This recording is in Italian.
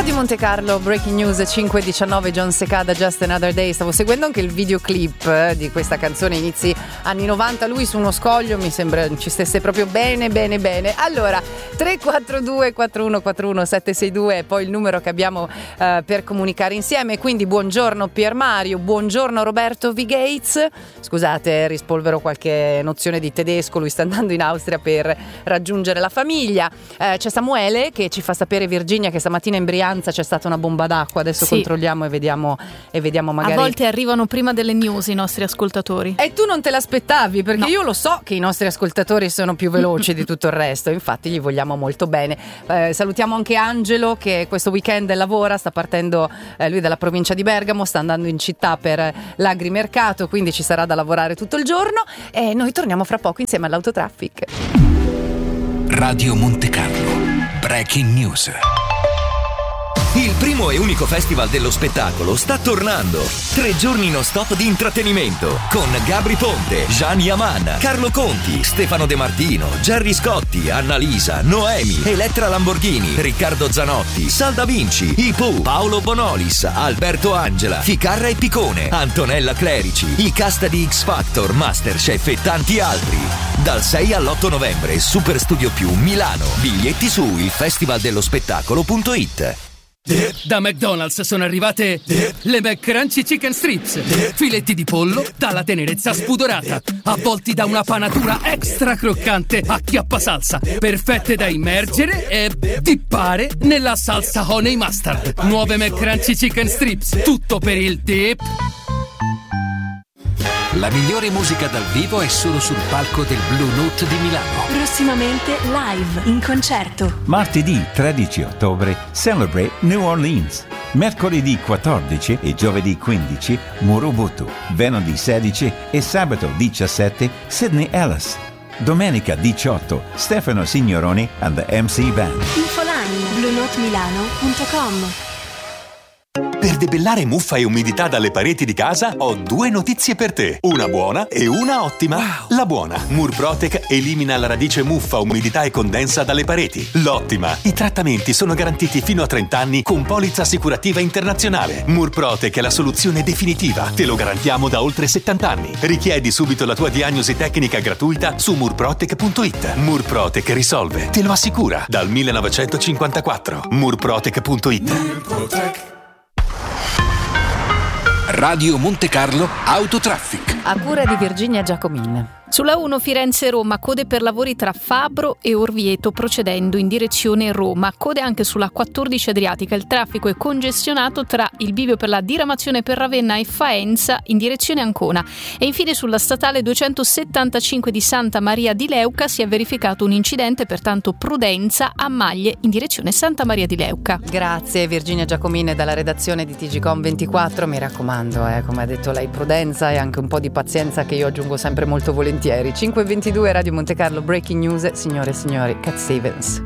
Radio Monte Carlo, Breaking News 5:19, John Secada, Just Another Day. Stavo seguendo anche il videoclip di questa canzone, inizi anni 90, lui su uno scoglio, mi sembra ci stesse proprio bene. Allora, 342 4141 762 è poi il numero che abbiamo per comunicare insieme, quindi buongiorno Pier Mario, buongiorno Roberto V. Gates. Scusate, rispolvero qualche nozione di tedesco, lui sta andando in Austria per raggiungere la famiglia. C'è Samuele che ci fa sapere, Virginia, che stamattina in Brianza c'è stata una bomba d'acqua, adesso controlliamo e vediamo magari. A volte arrivano prima delle news i nostri ascoltatori. E tu non te l'aspettavi, perché io lo so che i nostri ascoltatori sono più veloci di tutto il resto, infatti gli vogliamo molto bene. Salutiamo anche Angelo che questo weekend lavora, sta partendo lui dalla provincia di Bergamo, sta andando in città per l'agrimercato, quindi ci sarà da lavorare tutto il giorno e noi torniamo fra poco insieme all'Autotraffic. Radio Monte Carlo, Breaking News. Il primo e unico festival dello spettacolo sta tornando. 3 giorni non stop di intrattenimento con Gabri Ponte, Gian Yaman, Carlo Conti, Stefano De Martino, Gerry Scotti, Annalisa, Noemi, Elettra Lamborghini, Riccardo Zanotti, Sal Da Vinci, Ipu, Paolo Bonolis, Alberto Angela, Ficarra e Picone, Antonella Clerici, i cast di X Factor, Masterchef e tanti altri. Dal 6 all'8 novembre, Super Studio Più Milano. Biglietti su ilfestivaldellospettacolo.it. Da McDonald's sono arrivate le McCrunchy Chicken Strips, filetti di pollo dalla tenerezza spudorata, avvolti da una panatura extra croccante a chiappasalsa, perfette da immergere e dippare nella salsa honey mustard. Nuove McCrunchy Chicken Strips, tutto per il dip. La migliore musica dal vivo è solo sul palco del Blue Note di Milano. Prossimamente live, in concerto. Martedì 13 ottobre, Celebrate New Orleans. Mercoledì 14 e giovedì 15, Murubutu. Venerdì 16 e sabato 17, Sydney Ellis. Domenica 18, Stefano Signoroni and the MC Band. Infoline, bluenotemilano.com. Per debellare muffa e umidità dalle pareti di casa ho 2 notizie per te, una buona e una ottima. Wow. La buona, Murprotec elimina la radice muffa, umidità e condensa dalle pareti. L'ottima, i trattamenti sono garantiti fino a 30 anni con polizza assicurativa internazionale. Murprotec è la soluzione definitiva, te lo garantiamo da oltre 70 anni. Richiedi subito la tua diagnosi tecnica gratuita su murprotec.it. Murprotec risolve, te lo assicura, dal 1954. Murprotec.it. Murprotec. Radio Monte Carlo, Autotraffic. A cura di Virginia Giacomin. Sulla 1 Firenze-Roma, code per lavori tra Fabro e Orvieto procedendo in direzione Roma. Code anche sulla 14 Adriatica. Il traffico è congestionato tra il bivio per la diramazione per Ravenna e Faenza in direzione Ancona. E infine sulla statale 275 di Santa Maria di Leuca si è verificato un incidente, pertanto prudenza a Maglie in direzione Santa Maria di Leuca. Grazie Virginia Giacomini dalla redazione di TGcom 24, mi raccomando, come ha detto lei, prudenza e anche un po' di pazienza che io aggiungo sempre molto volentieri. 5:22 Radio Monte Carlo, Breaking News, signore e signori, Cat Stevens.